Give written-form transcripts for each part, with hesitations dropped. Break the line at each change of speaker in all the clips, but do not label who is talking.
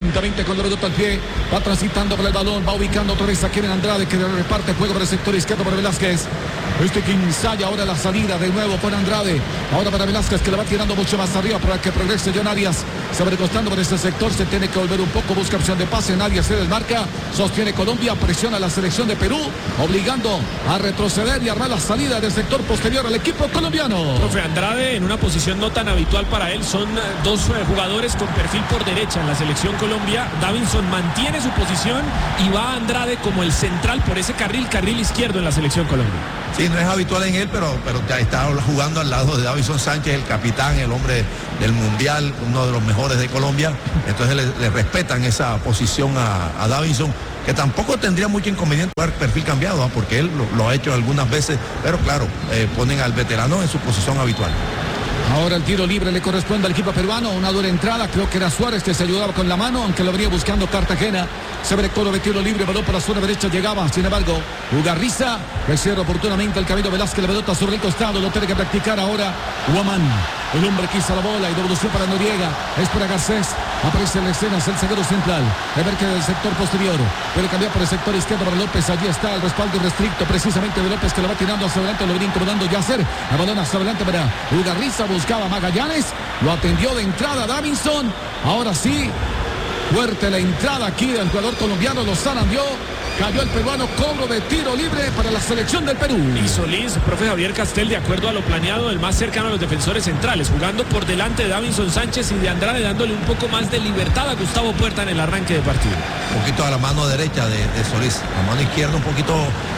lentamente con la pelota al pie, va transitando por el balón, va ubicando otra vez a Kevin Andrade, que reparte juego por el sector izquierdo para Velázquez. Que ensaya ahora la salida de nuevo por Andrade, ahora para Velázquez, que le va tirando mucho más arriba para que progrese John Arias, se va recostando por este sector, se tiene que volver un poco, busca opción de pase, nadie se desmarca, sostiene Colombia, presiona a la selección de Perú, obligando a retroceder y armar la salida del sector posterior al equipo colombiano.
Profe, Andrade en una posición no tan habitual para él, son dos jugadores con perfil por derecha en la selección Colombia. Davinson mantiene su posición y va Andrade como el central por ese carril izquierdo en la selección Colombia.
Sí, no es habitual en él, pero ya está jugando al lado de Davinson Sánchez, el capitán, el hombre del Mundial, uno de los mejores de Colombia. Entonces le respetan esa posición a Davinson, que tampoco tendría mucho inconveniente jugar perfil cambiado, porque él lo ha hecho algunas veces, pero claro, ponen al veterano en su posición habitual.
Ahora el tiro libre le corresponde al equipo peruano, una dura entrada, creo que era Suárez que se ayudaba con la mano, aunque lo venía buscando Cartagena. Se ve el coro de tiro libre, balón para la zona derecha, llegaba, sin embargo, Ugarriza, que cierra oportunamente el camino Velázquez, la pelota sobre el costado, lo tiene que practicar ahora Guamán. El hombre que hizo la bola y devolución para Noriega, es para Garcés, aparece en la escena, es el zaguero central, a ver que del sector posterior, puede cambiar por el sector izquierdo para López, allí está el respaldo restricto precisamente de López, que lo va tirando hacia adelante, lo viene incomodando Yasser, el balón hacia adelante para Ugarriza, buscaba Magallanes, lo atendió de entrada Davinson, ahora sí, fuerte la entrada aquí del jugador colombiano, lo zarandeó, cayó el peruano, cobro de tiro libre para la selección del Perú.
Y Solís, profe Javier Castel, de acuerdo a lo planeado, el más cercano a los defensores centrales, jugando por delante de Davinson Sánchez y de Andrade, dándole un poco más de libertad a Gustavo Puerta en el arranque de partido.
Un poquito a la mano derecha de Solís, la mano izquierda un poquito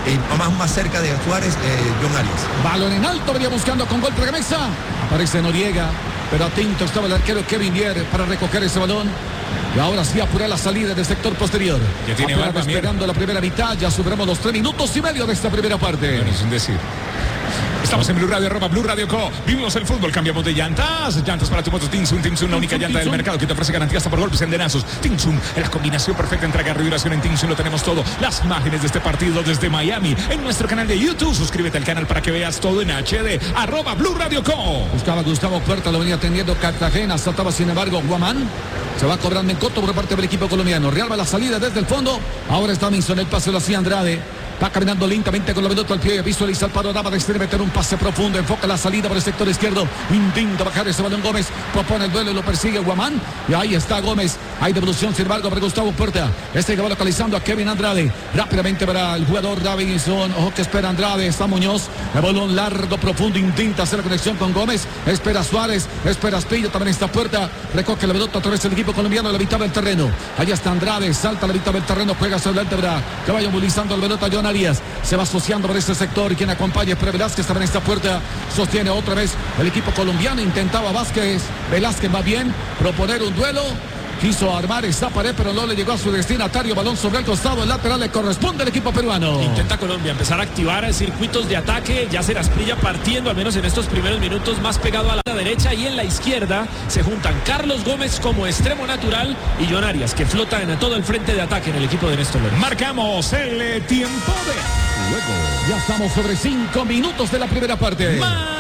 más cerca de Suárez, John Arias.
Balón en alto, venía buscando con golpe de cabeza, aparece Noriega, pero atento estaba el arquero Kevin Vier para recoger ese balón. Y ahora sí apura la salida del sector posterior.
Ya tiene barba,
despegando la primera mitad, ya superamos los 3 minutos y medio de esta primera parte.
Bueno, sin decir. Estamos en Blue Radio, @Blue Radio Co. Vivimos el fútbol, cambiamos de llantas para tu moto Tinsun, la única llanta del mercado que te ofrece garantía hasta por golpes en denazos. Tinsun, es la combinación perfecta entre agarre y duración. En Tinsun lo tenemos todo. Las imágenes de este partido desde Miami en nuestro canal de YouTube. Suscríbete al canal para que veas todo en HD. @Blue Radio Co.
Buscaba Gustavo Puerta, lo venía atendiendo Cartagena, saltaba sin embargo Guamán. Se va cobrando en coto por parte del equipo colombiano. Real va la salida desde el fondo. Ahora está Davinson, el pase lo hacía Andrade. Va caminando lentamente con la pelota al pie. Visualiza el panorama de extremo, meter un pase profundo. Enfoca la salida por el sector izquierdo. Intenta bajar ese balón Gómez. Propone el duelo y lo persigue Guamán. Y ahí está Gómez. Hay devolución, sin embargo, para Gustavo Puerta. Este que va localizando a Kevin Andrade. Rápidamente para el jugador Davinson. Ojo que espera Andrade. Está Muñoz. El balón largo, profundo. Intenta hacer la conexión con Gómez. Espera Suárez. Espera Asprilla. También está Puerta. Recoge la pelota a través del equipo colombiano a la mitad del terreno. Allá está Andrade. Salta a la mitad del terreno. Juega hacia adelante para que vaya movilizando la pelota John Arias. Se va asociando por este sector. Quien acompaña es Pre Velázquez. También esta Puerta. Sostiene otra vez el equipo colombiano. Intentaba Vázquez. Velázquez va bien. Proponer un duelo. Quiso armar esa pared, pero no le llegó a su destinatario. Balón sobre el costado, el lateral le corresponde al equipo peruano.
Intenta Colombia empezar a activar circuitos de ataque. Yasser Asprilla partiendo, al menos en estos primeros minutos, más pegado a la derecha, y en la izquierda se juntan Carlos Gómez como extremo natural y John Arias, que flota en todo el frente de ataque en el equipo de Néstor Lorenzo.
Marcamos el tiempo de
luego. Ya estamos sobre 5 minutos de la primera parte.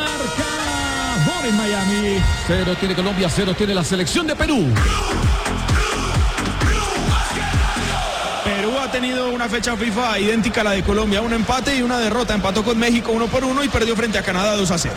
Marcador en Miami.
0 tiene Colombia, 0 tiene la selección de Perú.
Perú ha tenido una fecha FIFA idéntica a la de Colombia, un empate y una derrota. Empató con México 1-1 y perdió frente a Canadá 2-0.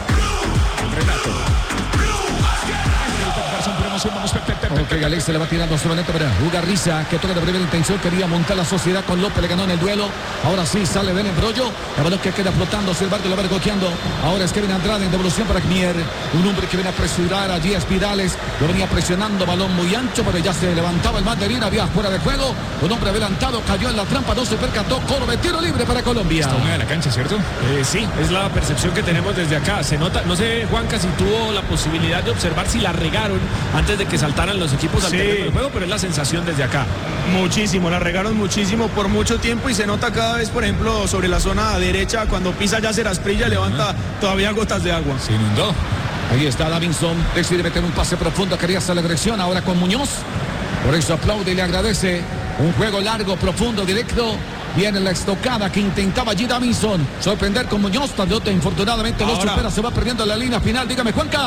Ok, Alex se le va tirando solamente para Ugarriza, que toca de primera intención, quería montar la sociedad con López, le ganó en el duelo. Ahora sí sale del embrollo, el balón que queda flotando, sin embargo lo va recogiendo. Ahora es Kevin Andrade en devolución para Mier, un hombre que viene a presionar allí a Espirales, lo venía presionando, balón muy ancho, pero ya se levantaba el banderín, había fuera de juego, un hombre adelantado, cayó en la trampa, no se percató, coro de tiro libre para Colombia.
Está una de la cancha, ¿cierto?
Sí, es la percepción que tenemos desde acá. Se nota, no sé, Juanca, si tuvo la posibilidad de observar si la regaron antes de que saltaran los equipos al terreno del juego, pero es la sensación desde acá.
Muchísimo, la regaron muchísimo por mucho tiempo y se nota cada vez, por ejemplo, sobre la zona derecha, cuando pisa Yasser Asprilla, levanta todavía gotas de agua.
Se inundó.
Ahí está Davinson, decide meter un pase profundo, quería hacer la dirección, ahora con Muñoz. Por eso aplaude y le agradece. Un juego largo, profundo, directo. Viene la estocada que intentaba allí Davinson. Sorprender con Muñoz, Tandota infortunadamente no supera, se va perdiendo la línea final. Dígame, Juanca.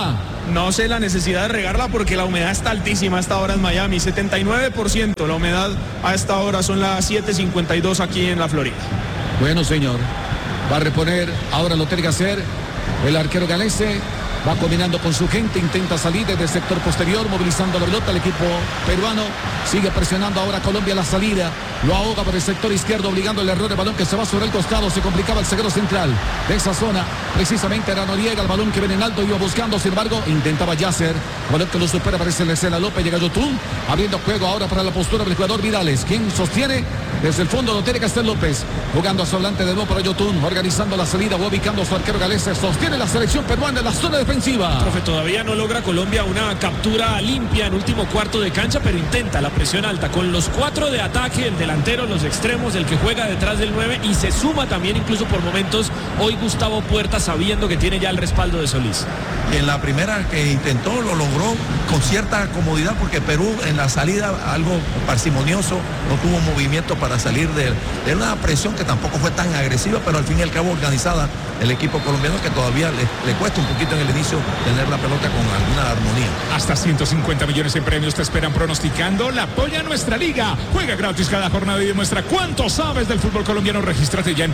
no sé la necesidad de regarla porque la humedad está altísima a esta hora en Miami, 79% la humedad a esta hora, son las 7:52 aquí en la Florida.
Bueno, señor, va a reponer, ahora lo tiene que hacer el arquero galese. Va combinando con su gente, intenta salir desde el sector posterior, movilizando la pelota. El equipo peruano sigue presionando ahora a Colombia la salida. Lo ahoga por el sector izquierdo, obligando el error de balón que se va sobre el costado. Se complicaba el zaguero central de esa zona. Precisamente era Noriega, el balón que viene en alto, iba buscando. Sin embargo, intentaba Yasser. El balón que lo supera, aparece la escena López. Llega Yotun, abriendo juego ahora para la postura del jugador Vidales. Quien sostiene desde el fondo lo tiene que hacer López. Jugando a su adelante de nuevo para Yotun, organizando la salida, va ubicando a su arquero galés. Sostiene la selección peruana en la zona defensiva.
Profe, todavía no logra Colombia una captura limpia en último cuarto de cancha, pero intenta la presión alta con los 4 de ataque, el delantero, los extremos, el que juega detrás del 9, y se suma también incluso por momentos hoy Gustavo Puerta, sabiendo que tiene ya el respaldo de Solís.
En la primera que intentó lo logró con cierta comodidad porque Perú en la salida algo parsimonioso, no tuvo movimiento para salir de una presión que tampoco fue tan agresiva, pero al fin y al cabo organizada el equipo colombiano, que todavía le cuesta un poquito en el inicio tener la pelota con alguna armonía.
Hasta 150 millones en premios te esperan pronosticando. La apoya nuestra liga. Juega gratis cada jornada y demuestra cuánto sabes del fútbol colombiano. Regístrate ya en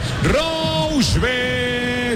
Rochebet.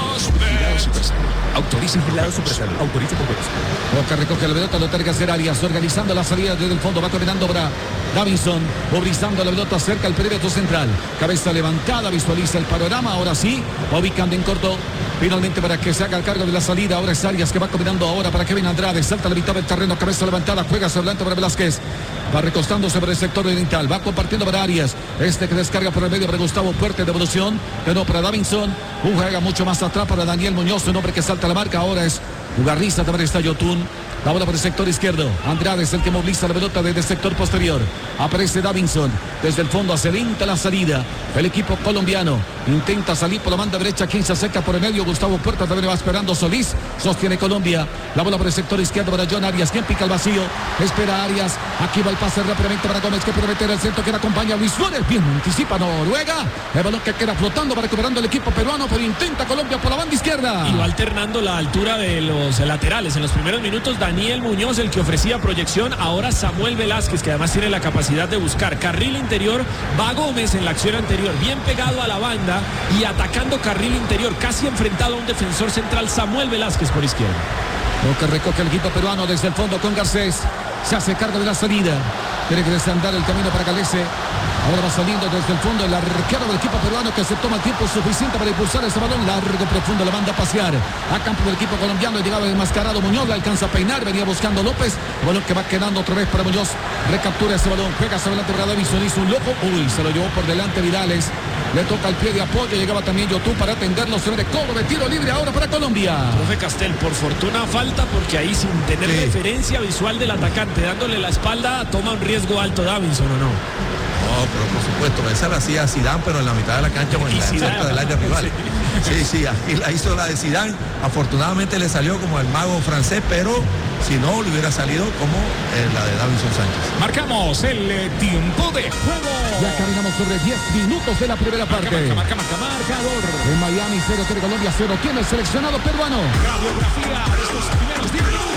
Autoriza el lado Supersalud. Autoriza por juegos.
Boca recoge la pelota, lo tiene que hacer Arias, organizando la salida desde el fondo, va caminando para Davinson, movilizando la pelota cerca al perímetro central. Cabeza levantada, visualiza el panorama, ahora sí, va ubicando en corto, finalmente para que se haga el cargo de la salida. Ahora es Arias que va caminando ahora para Kevin Andrade, salta a la mitad del terreno, cabeza levantada, juega hacia adelante para Velázquez. Va recostándose por el sector oriental, va compartiendo para Arias, este que descarga por el medio para Gustavo Puerta, devolución, pero para Davinson, juega mucho más atrás para Daniel Muñoz, un hombre que salta a la marca, ahora es Ugarriza, también está Yotun. La bola por el sector izquierdo. Andrade es el que moviliza la pelota desde el sector posterior. Aparece Davinson. Desde el fondo hace lenta la salida. El equipo colombiano intenta salir por la banda derecha. Quien se acerca por el medio. Gustavo Puerta también va esperando. Solís sostiene Colombia. La bola por el sector izquierdo para John Arias. Quien pica el vacío. Espera Arias. Aquí va el pase rápidamente para Gómez, que puede meter el centro, que la acompaña Luis Suárez. Bien, anticipa Noruega. El balón que queda flotando, va recuperando el equipo peruano, pero intenta Colombia por la banda izquierda.
Y va alternando la altura de los laterales. En los primeros minutos Daniel Muñoz, el que ofrecía proyección, ahora Samuel Velázquez, que además tiene la capacidad de buscar carril interior. Va Gómez en la acción anterior, bien pegado a la banda y atacando carril interior, casi enfrentado a un defensor central, Samuel Velázquez por izquierda.
Lo que recoge el equipo peruano desde el fondo con Garcés. Se hace cargo de la salida. Tiene que desandar el camino para Galese. Ahora va saliendo desde el fondo el arquero del equipo peruano, que se toma el tiempo suficiente para impulsar ese balón largo, profundo, la manda a pasear a campo del equipo colombiano. Llegaba desmascarado Muñoz, la alcanza a peinar, venía buscando López, el balón que va quedando otra vez para Muñoz, recaptura ese balón, juega hacia adelante para Davinson, hizo un loco, se lo llevó por delante Vidales, le toca el pie de apoyo, llegaba también Yotun para atenderlo, se ve cobro de tiro libre ahora para Colombia.
Profe Castel, por fortuna falta, porque ahí sin tener referencia visual del atacante, dándole la espalda, toma un riesgo alto Davinson, ¿o no?
No, pero por supuesto, esa la hacía Zidane, pero en la mitad de la cancha o en la cerca del área rival. Sí, aquí la hizo la de Zidane. Afortunadamente le salió como el mago francés, pero si no, le hubiera salido como la de Davinson Sánchez.
Marcamos el tiempo de juego.
Ya caminamos sobre 10 minutos de la primera parte.
Marcador.
En Miami 0 tiene Colombia 0. ¿Quién es el seleccionado peruano?
Radiografía de estos primeros 10 minutos.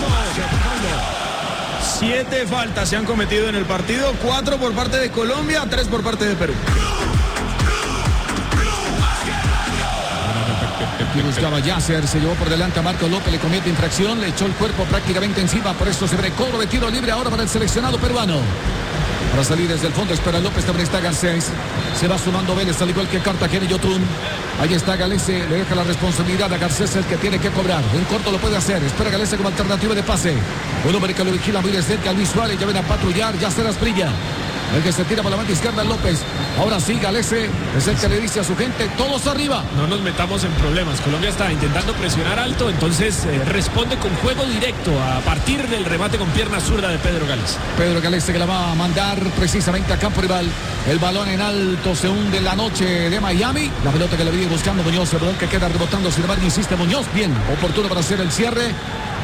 7 faltas se han cometido en el partido, 4 por parte de Colombia, 3 por parte de Perú.
Y buscaba Yasser, se llevó por delante a Marco López, le comete infracción, le echó el cuerpo prácticamente encima, por eso se ve cobro de tiro libre ahora para el seleccionado peruano. Para salir desde el fondo espera López, también está Garcés. Se va sumando Vélez, al igual que Cartagena y Yotun. Ahí está Galese, le deja la responsabilidad a Garcés, el que tiene que cobrar. En corto lo puede hacer, espera Galese como alternativa de pase. Un hombre que lo vigila muy de cerca, Luis Suárez, ya ven a patrullar, ya se las brilla. El que se tira por la banda izquierda, López. Ahora sí, Galese es el que le dice a su gente, todos arriba.
No nos metamos en problemas. Colombia está intentando presionar alto, entonces responde con juego directo a partir del remate con pierna zurda de Pedro Galese.
Pedro Galese que la va a mandar precisamente a campo rival. El balón en alto se hunde en la noche de Miami. La pelota que le viene buscando Muñoz, el balón que queda rebotando, sin embargo insiste Muñoz. Bien, oportuno para hacer el cierre.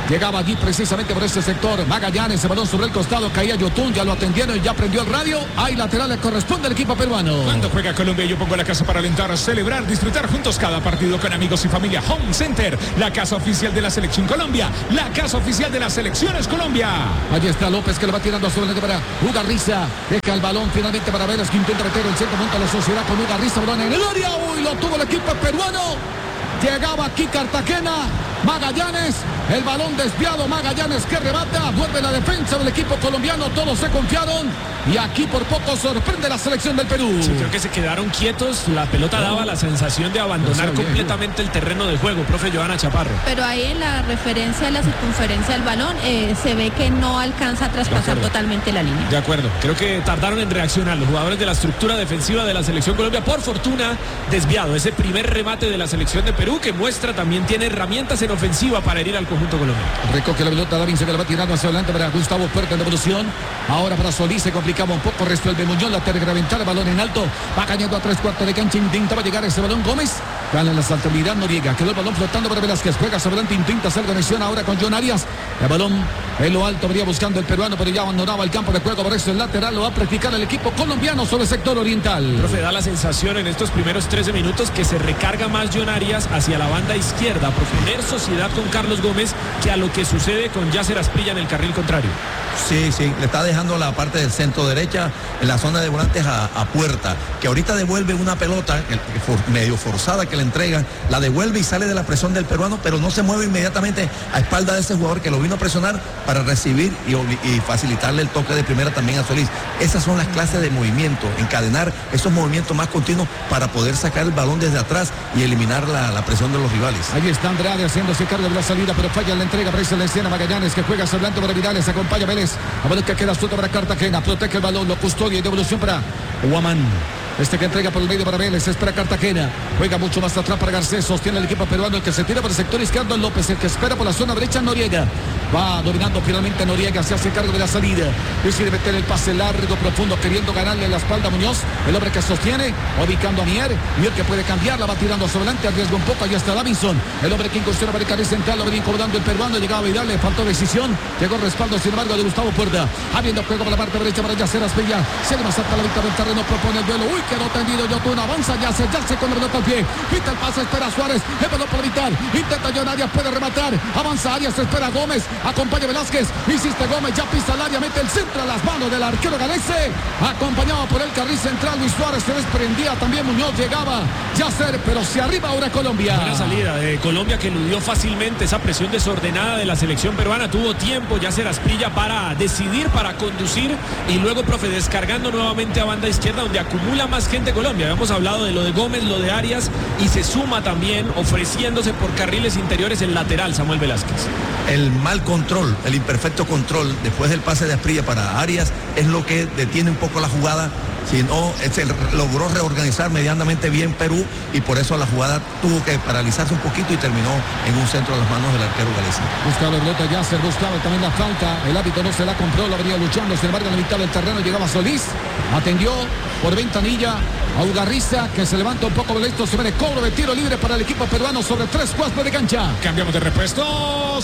Llegaba allí precisamente por este sector. Magallanes, el balón sobre el costado. Caía Yotun, ya lo atendieron y ya prendió el radio. Hay lateral, le corresponde al equipo peruano.
Cuando juega Colombia, yo pongo la casa para alentar, celebrar, disfrutar juntos cada partido con amigos y familia. Home Center, la casa oficial de la Selección Colombia. La casa oficial de las Selecciones Colombia.
Allí está López que lo va tirando sobre para Ugarriza. Deja el balón finalmente para Vélez que intenta meter el centro. Monta la sociedad con Ugarriza. Balón en el área. Uy, lo tuvo el equipo peruano. Llegaba aquí Cartagena. Magallanes, el balón desviado, Magallanes que rebata, vuelve la defensa del equipo colombiano, todos se confiaron y aquí por poco sorprende la selección del Perú.
Sí, creo que se quedaron quietos, la pelota daba la sensación de abandonar completamente el terreno de juego, profe Johanna Chaparro.
Pero ahí en la referencia a la circunferencia del balón se ve que no alcanza a traspasar totalmente la línea.
De acuerdo, creo que tardaron en reaccionar los jugadores de la estructura defensiva de la selección Colombia, por fortuna desviado ese primer remate de la selección de Perú que muestra también tiene herramientas en ofensiva para herir al conjunto colombiano.
Recoge la pelota, David se la va tirando hacia adelante para Gustavo Puerta en devolución. Ahora para Solís se complicaba un poco, resuelve Muñoz, la tergraventar, el balón en alto, va cayendo a 3/4 de cancha, intentaba llegar ese balón Gómez, gana la saltabilidad Noriega, quedó el balón flotando para Velázquez, juega hacia adelante, intenta hacer conexión ahora con John Arias, el balón en lo alto, venía buscando el peruano, pero ya abandonaba el campo de juego, por eso el lateral lo va a practicar el equipo colombiano sobre el sector oriental.
Profe, da la sensación en estos primeros 13 minutos que se recarga más John Arias hacia la banda izquierda, por poner sociedad con Carlos Gómez, que a lo que sucede con Yasser Asprilla en el carril contrario.
Sí, le está dejando la parte del centro derecha en la zona de volantes a Puerta, que ahorita devuelve una pelota medio forzada que le entregan, la devuelve y sale de la presión del peruano, pero no se mueve inmediatamente a espalda de ese jugador que lo vino a presionar para recibir y facilitarle el toque de primera también a Solís. Esas son las clases de movimiento, encadenar esos movimientos más continuos para poder sacar el balón desde atrás y eliminar la presión de los rivales.
Ahí está Andrade haciéndose cargo de la salida, pero falla la entrega, aparece la escena Magallanes que juega hacia adelante para Vidales, acompaña Vélez, a balón que queda suelto para Cartagena, protege el balón, lo custodia y devolución para Guamán. Este que entrega por el medio para Vélez, espera Cartagena, juega mucho más atrás para Garcés, sostiene el equipo peruano, el que se tira por el sector izquierdo López, el que espera por la zona derecha Noriega, va dominando finalmente Noriega, se hace cargo de la salida, decide meter el pase largo, profundo, queriendo ganarle la espalda a Muñoz, el hombre que sostiene, ubicando a Mier que puede cambiarla, va tirando hacia adelante, arriesga un poco, allá está Davinson, el hombre que incursiona para el carril central, lo venía incomodando el peruano, llegaba Vidal, le faltó decisión, llegó respaldo sin embargo de Gustavo Puerta, habiendo juego por la parte derecha para Yasser Asprilla, se le masacra la victoria del terreno, propone el duelo, uy, quedó tendido Yotun, avanza Yasser con la pelota al pie, quita el pase, espera Suárez, el balón para evitar, intenta John Arias, puede rematar, avanza Arias, espera Gómez, acompaña Velázquez, insiste Gómez, ya pisa el área, mete el centro a las manos del arquero galese, acompañado por el carril central Luis Suárez, se desprendía también Muñoz, llegaba Yasser, pero se arriba ahora Colombia.
Buena salida de Colombia que eludió fácilmente esa presión desordenada de la selección peruana, tuvo tiempo Yasser Asprilla para decidir, para conducir y luego, profe, descargando nuevamente a banda izquierda donde acumula más gente Colombia. Habíamos hablado de lo de Gómez, lo de Arias y se suma también ofreciéndose por carriles interiores el lateral Samuel Velázquez.
El mal control, el imperfecto control después del pase de Asprilla para Arias es lo que detiene un poco la jugada. Si no, se logró reorganizar medianamente bien Perú y por eso la jugada tuvo que paralizarse un poquito y terminó en un centro a las manos del arquero galés.
Buscaba el pelota Yasser, buscaba también la falta, el árbitro no se la compró, lo venía luchando, sin embargo en la mitad del terreno llegaba Solís, atendió por ventanilla a Ugarriza que se levanta un poco molesto, se viene cobro de tiro libre para el equipo peruano sobre 3/4 de cancha.
Cambiamos de repuestos,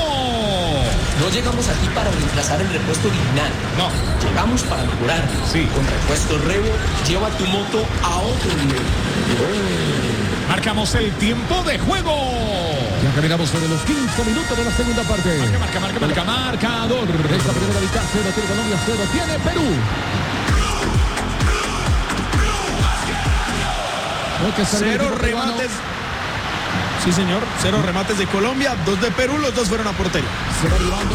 Remo.
No llegamos aquí para reemplazar el repuesto original.
No.
Llegamos para mejorar.
Sí.
Con repuesto Revo, lleva tu moto a otro nivel.
Marcamos el tiempo de juego.
Ya caminamos sobre los 15 minutos de la segunda parte.
Marcador.
Esta primera mitad, 0 tiene Colombia, 0 tiene Perú.
Cero remates. Sí, señor. 0 remates de Colombia, 2 de Perú, los 2 fueron a portería.
Se va arribando.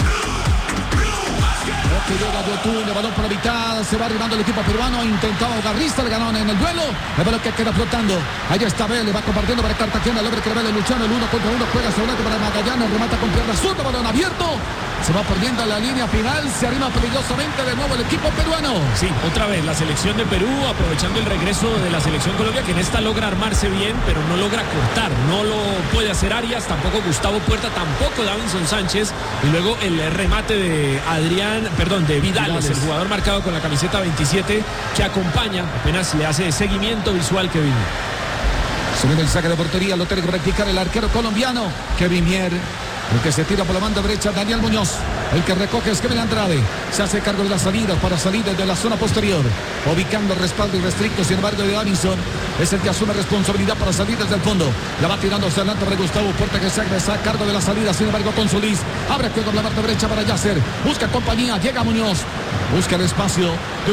Que llega Yotun, el balón por la mitad, se va arribando el equipo peruano, intentaba Ugarriza, le ganó en el duelo, el balón que queda flotando, allá está Vélez, va compartiendo para Cartagena, el hombre que Vélez luchando el 1 contra 1, juega seguramente para Magallanes, remata con pierna zurda, balón abierto, se va perdiendo la línea final, se arriba peligrosamente de nuevo el equipo peruano.
Sí, otra vez la selección de Perú aprovechando el regreso de la selección Colombia, que en esta logra armarse bien, pero no logra cortar, no lo puede hacer Arias, tampoco Gustavo Puerta, tampoco Davinson Sánchez, y luego el remate de de Vidales, el jugador marcado con la camiseta 27, que acompaña, apenas le hace seguimiento visual que vino.
Se viene el saque de portería, lo tiene que practicar el arquero colombiano, Kevin Mier. El que se tira por la banda derecha, Daniel Muñoz. El que recoge es Kevin Andrade. Se hace cargo de las salidas para salir desde la zona posterior. Ubicando el respaldo irrestricto, sin embargo, de Davinson. Es el que asume responsabilidad para salir desde el fondo. La va tirando hacia adelante para Gustavo Puerta, que se agresa a cargo de la salida. Sin embargo, con Solís. Abre juego por la parte derecha para Yasser. Busca compañía. Llega Muñoz. Busca el espacio.